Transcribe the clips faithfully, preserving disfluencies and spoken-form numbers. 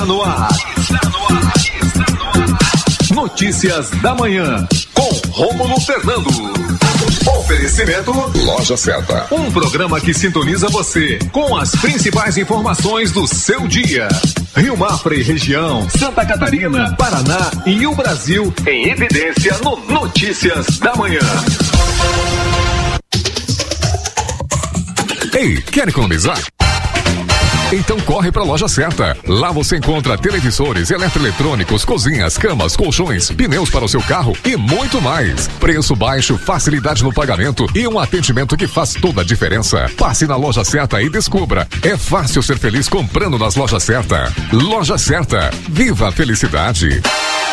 No ar. Está no ar. Está no ar. Notícias da manhã com Rômulo Fernando. Oferecimento Loja Certa. Um programa que sintoniza você com as principais informações do seu dia. Rio Mafra e região, Santa Catarina, Paraná e o Brasil em evidência no Notícias da Manhã. Ei, quer economizar? Então corre para a Loja Certa. Lá você encontra televisores, eletroeletrônicos, cozinhas, camas, colchões, pneus para o seu carro e muito mais. Preço baixo, facilidade no pagamento e um atendimento que faz toda a diferença. Passe na Loja Certa e descubra. É fácil ser feliz comprando nas Lojas Certa. Loja Certa. Viva a felicidade.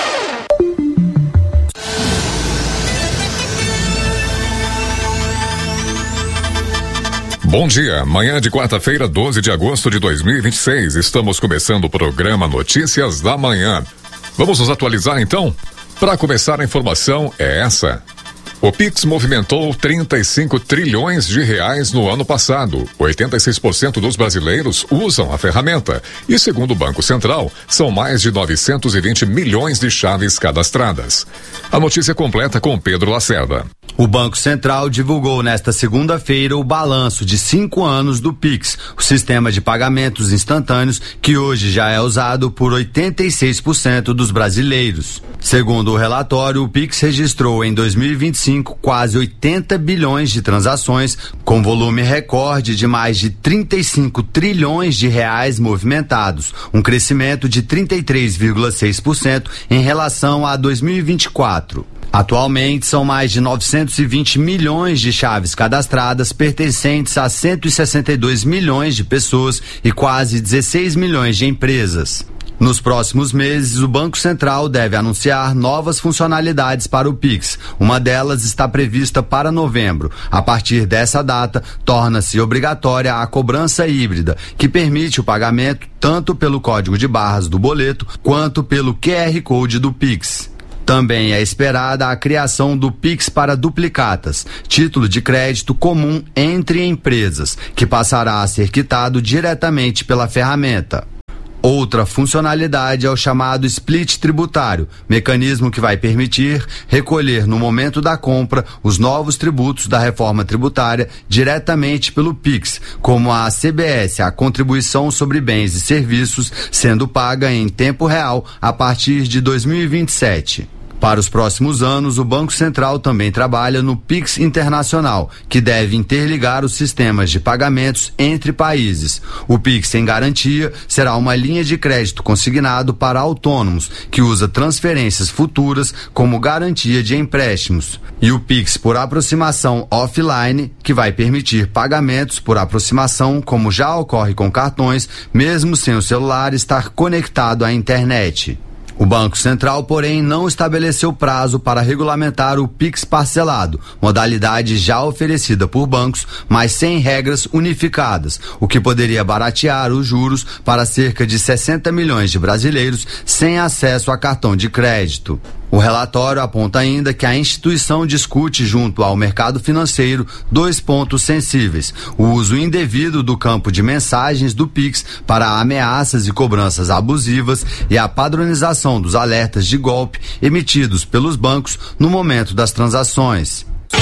Bom dia, manhã de quarta-feira, doze de agosto de dois mil e vinte e seis. Estamos começando o programa Notícias da Manhã. Vamos nos atualizar então? Para começar, a informação é essa. O Pix movimentou trinta e cinco trilhões de reais no ano passado. oitenta e seis por cento dos brasileiros usam a ferramenta. E segundo o Banco Central, são mais de novecentos e vinte milhões de chaves cadastradas. A notícia completa com Pedro Lacerda. O Banco Central divulgou nesta segunda-feira o balanço de cinco anos do Pix, o sistema de pagamentos instantâneos que hoje já é usado por oitenta e seis por cento dos brasileiros. Segundo o relatório, o Pix registrou em dois mil e vinte e cinco quase oitenta bilhões de transações, com volume recorde de mais de trinta e cinco trilhões de reais movimentados, um crescimento de trinta e três vírgula seis por cento em relação a dois mil e vinte e quatro. Atualmente, são mais de novecentos e vinte milhões de chaves cadastradas pertencentes a cento e sessenta e dois milhões de pessoas e quase dezesseis milhões de empresas. Nos próximos meses, o Banco Central deve anunciar novas funcionalidades para o Pix. Uma delas está prevista para novembro. A partir dessa data, torna-se obrigatória a cobrança híbrida, que permite o pagamento tanto pelo código de barras do boleto quanto pelo Q R Code do Pix. Também é esperada a criação do Pix para duplicatas, título de crédito comum entre empresas, que passará a ser quitado diretamente pela ferramenta. Outra funcionalidade é o chamado split tributário, mecanismo que vai permitir recolher no momento da compra os novos tributos da reforma tributária diretamente pelo Pix, como a C B S, a Contribuição sobre Bens e Serviços, sendo paga em tempo real a partir de dois mil e vinte e sete. Para os próximos anos, o Banco Central também trabalha no Pix Internacional, que deve interligar os sistemas de pagamentos entre países. O Pix em garantia será uma linha de crédito consignado para autônomos, que usa transferências futuras como garantia de empréstimos. E o Pix por aproximação offline, que vai permitir pagamentos por aproximação, como já ocorre com cartões, mesmo sem o celular estar conectado à internet. O Banco Central, porém, não estabeleceu prazo para regulamentar o Pix parcelado, modalidade já oferecida por bancos, mas sem regras unificadas, o que poderia baratear os juros para cerca de sessenta milhões de brasileiros sem acesso a cartão de crédito. O relatório aponta ainda que a instituição discute junto ao mercado financeiro dois pontos sensíveis: o uso indevido do campo de mensagens do Pix para ameaças e cobranças abusivas e a padronização dos alertas de golpe emitidos pelos bancos no momento das transações.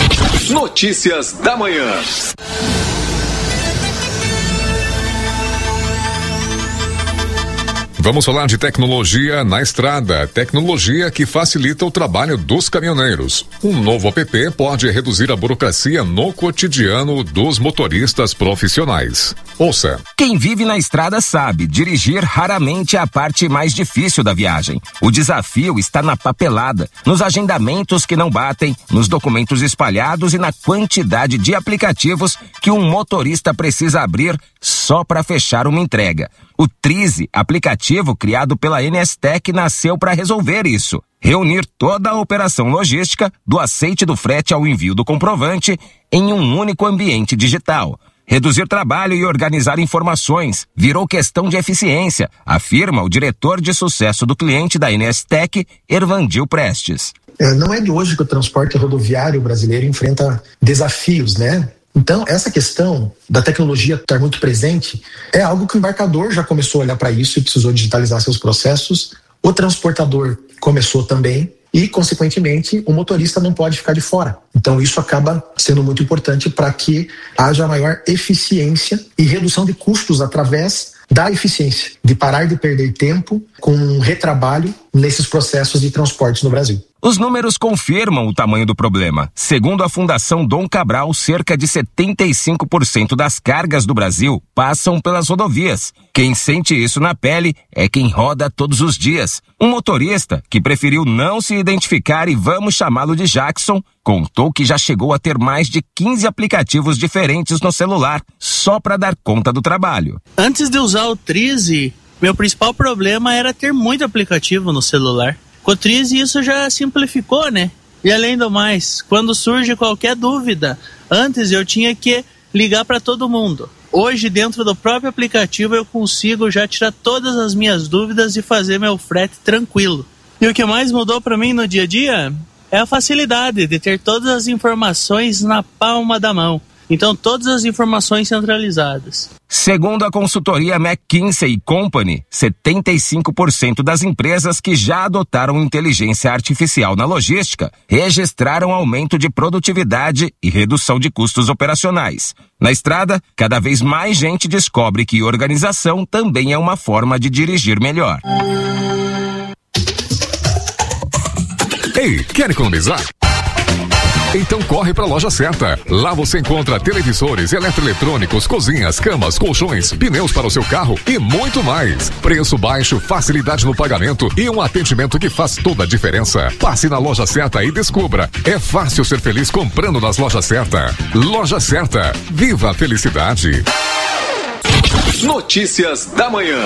Notícias da Manhã. Vamos falar de tecnologia na estrada, tecnologia que facilita o trabalho dos caminhoneiros. Um novo app pode reduzir a burocracia no cotidiano dos motoristas profissionais. Ouça. Quem vive na estrada sabe, dirigir raramente é a parte mais difícil da viagem. O desafio está na papelada, nos agendamentos que não batem, nos documentos espalhados e na quantidade de aplicativos que um motorista precisa abrir só para fechar uma entrega. O Trize, aplicativo criado pela N S Tec, nasceu para resolver isso. Reunir toda a operação logística, do aceite do frete ao envio do comprovante, em um único ambiente digital. Reduzir trabalho e organizar informações virou questão de eficiência, afirma o diretor de sucesso do cliente da N S Tec, Ervandil Prestes. Não é de hoje que o transporte rodoviário brasileiro enfrenta desafios, né? Então, essa questão da tecnologia estar muito presente é algo que o embarcador já começou a olhar para isso e precisou digitalizar seus processos. O transportador começou também e, consequentemente, o motorista não pode ficar de fora. Então, isso acaba sendo muito importante para que haja maior eficiência e redução de custos através da eficiência, de parar de perder tempo com um retrabalho nesses processos de transportes no Brasil. Os números confirmam o tamanho do problema. Segundo a Fundação Dom Cabral, cerca de setenta e cinco por cento das cargas do Brasil passam pelas rodovias. Quem sente isso na pele é quem roda todos os dias. Um motorista que preferiu não se identificar e vamos chamá-lo de Jackson, contou que já chegou a ter mais de quinze aplicativos diferentes no celular, só para dar conta do trabalho. Antes de usar o Trize, meu principal problema era ter muito aplicativo no celular. Com o Trize isso já simplificou, né? E além do mais, quando surge qualquer dúvida, antes eu tinha que ligar para todo mundo. Hoje, dentro do próprio aplicativo, eu consigo já tirar todas as minhas dúvidas e fazer meu frete tranquilo. E o que mais mudou para mim no dia a dia é a facilidade de ter todas as informações na palma da mão. Então, todas as informações centralizadas. Segundo a consultoria McKinsey Company, setenta e cinco por cento das empresas que já adotaram inteligência artificial na logística registraram aumento de produtividade e redução de custos operacionais. Na estrada, cada vez mais gente descobre que organização também é uma forma de dirigir melhor. Ei, quer economizar? Então corre para a Loja Certa. Lá você encontra televisores, eletroeletrônicos, cozinhas, camas, colchões, pneus para o seu carro e muito mais. Preço baixo, facilidade no pagamento e um atendimento que faz toda a diferença. Passe na Loja Certa e descubra. É fácil ser feliz comprando nas Lojas Certa. Loja Certa. Viva a felicidade. Notícias da manhã.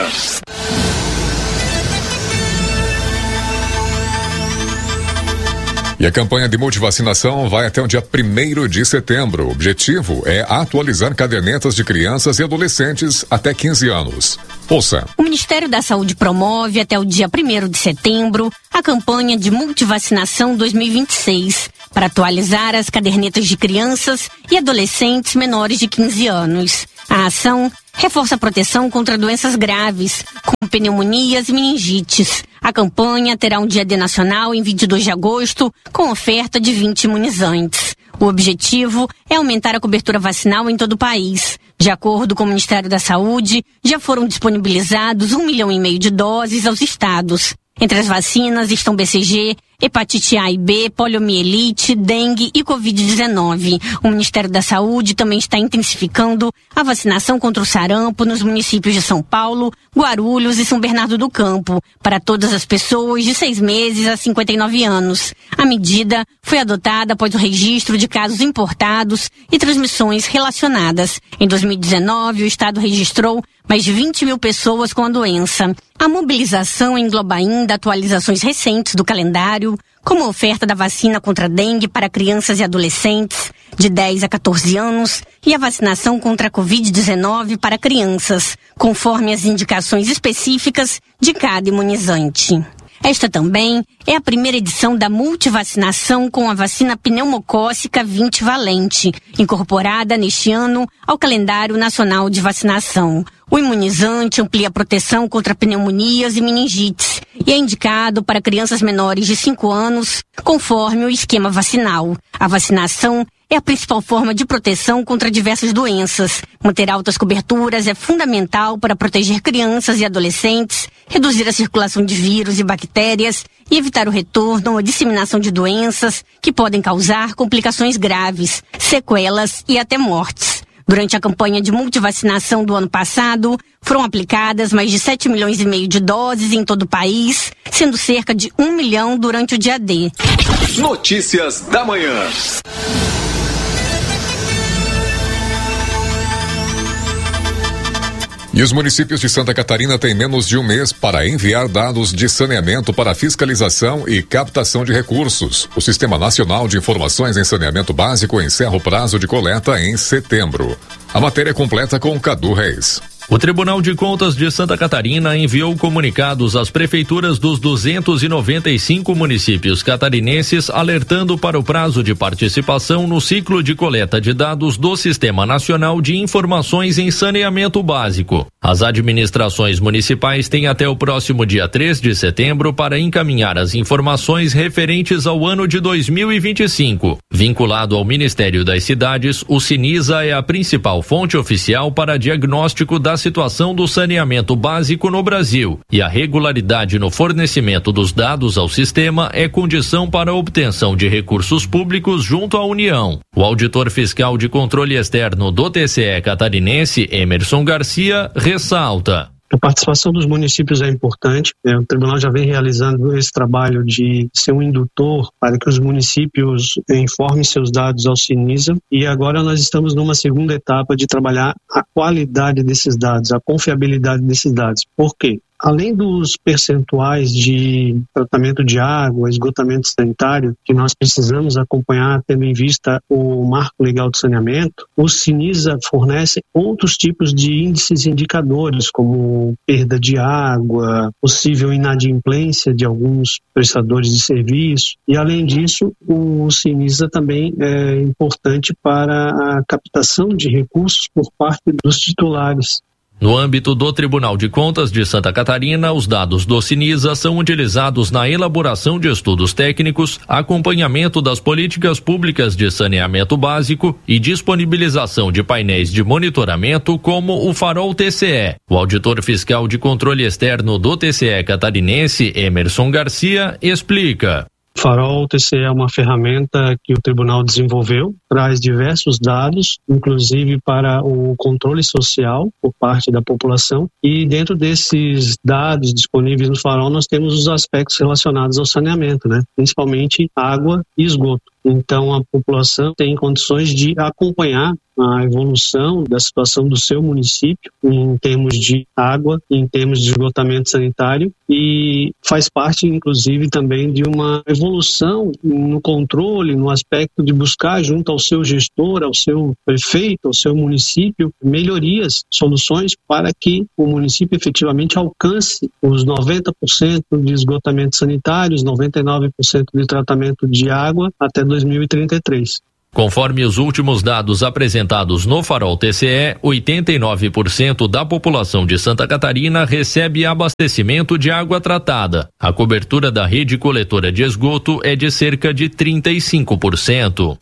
E a campanha de multivacinação vai até o dia primeiro de setembro. O objetivo é atualizar cadernetas de crianças e adolescentes até quinze anos. Ouça. O Ministério da Saúde promove até o dia primeiro de setembro a campanha de multivacinação dois mil e vinte e seis para atualizar as cadernetas de crianças e adolescentes menores de quinze anos. A ação reforça a proteção contra doenças graves, como pneumonias e meningites. A campanha terá um dia D nacional em vinte e dois de agosto, com oferta de vinte imunizantes. O objetivo é aumentar a cobertura vacinal em todo o país. De acordo com o Ministério da Saúde, já foram disponibilizados um milhão e meio de doses aos estados. Entre as vacinas estão B C G, hepatite A e B, poliomielite, dengue e covid dezenove. O Ministério da Saúde também está intensificando a vacinação contra o sarampo nos municípios de São Paulo, Guarulhos e São Bernardo do Campo, para todas as pessoas de seis meses a cinquenta e nove anos. A medida foi adotada após o registro de casos importados e transmissões relacionadas. Em dois mil e dezenove, o Estado registrou mais de vinte mil pessoas com a doença. A mobilização engloba ainda atualizações recentes do calendário, como a oferta da vacina contra a dengue para crianças e adolescentes de dez a quatorze anos e a vacinação contra a covid dezenove para crianças, conforme as indicações específicas de cada imunizante. Esta também é a primeira edição da multivacinação com a vacina pneumocócica vinte valente, incorporada neste ano ao calendário nacional de vacinação. O imunizante amplia a proteção contra pneumonias e meningites e é indicado para crianças menores de cinco anos, conforme o esquema vacinal. A vacinação é a principal forma de proteção contra diversas doenças. Manter altas coberturas é fundamental para proteger crianças e adolescentes, reduzir a circulação de vírus e bactérias e evitar o retorno ou a disseminação de doenças que podem causar complicações graves, sequelas e até mortes. Durante a campanha de multivacinação do ano passado, foram aplicadas mais de sete milhões e meio de doses em todo o país, sendo cerca de um milhão durante o dia D. Notícias da manhã. E os municípios de Santa Catarina têm menos de um mês para enviar dados de saneamento para fiscalização e captação de recursos. O Sistema Nacional de Informações em Saneamento Básico encerra o prazo de coleta em setembro. A matéria completa com Cadu Reis. O Tribunal de Contas de Santa Catarina enviou comunicados às prefeituras dos duzentos e noventa e cinco municípios catarinenses alertando para o prazo de participação no ciclo de coleta de dados do Sistema Nacional de Informações em Saneamento Básico. As administrações municipais têm até o próximo dia três de setembro para encaminhar as informações referentes ao ano de dois mil e vinte e cinco. Vinculado ao Ministério das Cidades, o Sinisa é a principal fonte oficial para diagnóstico da situação do saneamento básico no Brasil, e a regularidade no fornecimento dos dados ao sistema é condição para a obtenção de recursos públicos junto à União. O auditor fiscal de controle externo do T C E catarinense, Emerson Garcia, ressalta: a participação dos municípios é importante. O tribunal já vem realizando esse trabalho de ser um indutor para que os municípios informem seus dados ao Sinisa, e agora nós estamos numa segunda etapa de trabalhar a qualidade desses dados, a confiabilidade desses dados. Por quê? Além dos percentuais de tratamento de água, esgotamento sanitário, que nós precisamos acompanhar tendo em vista o marco legal de saneamento, o Sinisa fornece outros tipos de índices e indicadores, como perda de água, possível inadimplência de alguns prestadores de serviço, e além disso, o Sinisa também é importante para a captação de recursos por parte dos titulares. No âmbito do Tribunal de Contas de Santa Catarina, os dados do Sinisa são utilizados na elaboração de estudos técnicos, acompanhamento das políticas públicas de saneamento básico e disponibilização de painéis de monitoramento como o Farol T C E. O auditor fiscal de controle externo do T C E catarinense, Emerson Garcia, explica. Farol T C E é uma ferramenta que o tribunal desenvolveu, traz diversos dados, inclusive para o controle social por parte da população, e dentro desses dados disponíveis no Farol nós temos os aspectos relacionados ao saneamento, né? Principalmente água e esgoto. Então a população tem condições de acompanhar a evolução da situação do seu município em termos de água, em termos de esgotamento sanitário, e faz parte inclusive também de uma evolução no controle, no aspecto de buscar junto ao seu gestor, ao seu prefeito, ao seu município, melhorias, soluções para que o município efetivamente alcance os noventa por cento de esgotamento sanitário, os noventa e nove por cento de tratamento de água até dois mil e trinta e três. Conforme os últimos dados apresentados no Farol T C E, oitenta e nove por cento da população de Santa Catarina recebe abastecimento de água tratada. A cobertura da rede coletora de esgoto é de cerca de trinta e cinco por cento.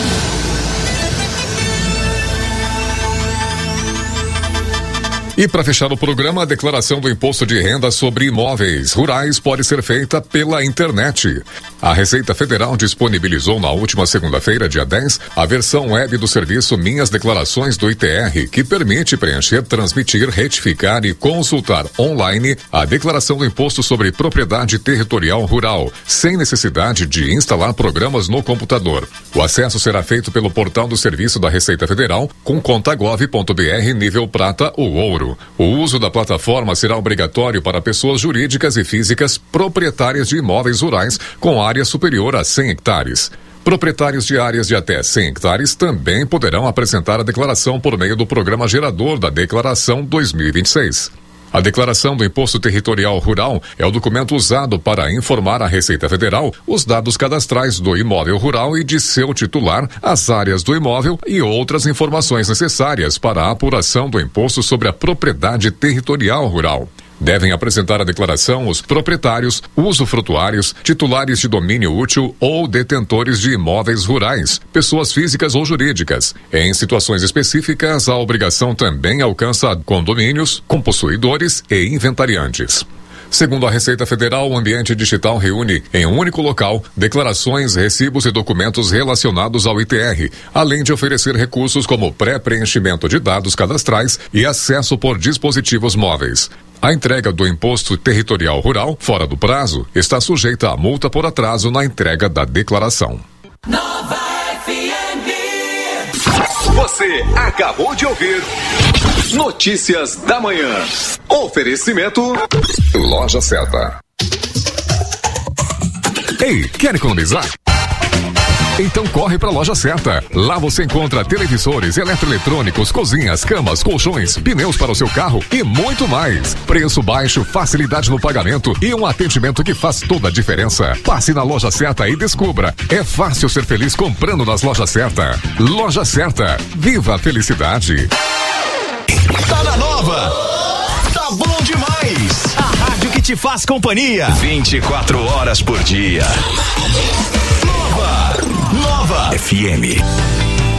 E para fechar o programa, a declaração do imposto de renda sobre imóveis rurais pode ser feita pela internet. A Receita Federal disponibilizou na última segunda-feira, dia dez, a versão web do serviço Minhas Declarações do I T R, que permite preencher, transmitir, retificar e consultar online a declaração do imposto sobre propriedade territorial rural, sem necessidade de instalar programas no computador. O acesso será feito pelo portal do Serviço da Receita Federal, com conta gov ponto br nível prata ou ouro. O uso da plataforma será obrigatório para pessoas jurídicas e físicas proprietárias de imóveis rurais com área superior a cem hectares. Proprietários de áreas de até cem hectares também poderão apresentar a declaração por meio do programa gerador da Declaração dois mil e vinte e seis. A declaração do Imposto Territorial Rural é o documento usado para informar à Receita Federal os dados cadastrais do imóvel rural e de seu titular, as áreas do imóvel e outras informações necessárias para a apuração do imposto sobre a propriedade territorial rural. Devem apresentar a declaração os proprietários, usufrutuários, titulares de domínio útil ou detentores de imóveis rurais, pessoas físicas ou jurídicas. Em situações específicas, a obrigação também alcança condomínios, compossuidores e inventariantes. Segundo a Receita Federal, o ambiente digital reúne em um único local declarações, recibos e documentos relacionados ao I T R, além de oferecer recursos como pré-preenchimento de dados cadastrais e acesso por dispositivos móveis. A entrega do Imposto Territorial Rural, fora do prazo, está sujeita a multa por atraso na entrega da declaração. Nova F M. Você acabou de ouvir Notícias da Manhã. Oferecimento Loja Certa. Ei, quer economizar? Então corre pra Loja Certa. Lá você encontra televisores, eletroeletrônicos, cozinhas, camas, colchões, pneus para o seu carro e muito mais. Preço baixo, facilidade no pagamento e um atendimento que faz toda a diferença. Passe na Loja Certa e descubra. É fácil ser feliz comprando nas Lojas Certa. Loja Certa. Viva a felicidade. Tá na Nova. Tá bom demais. A rádio que te faz companhia. vinte e quatro horas por dia. Nova. Nova F M.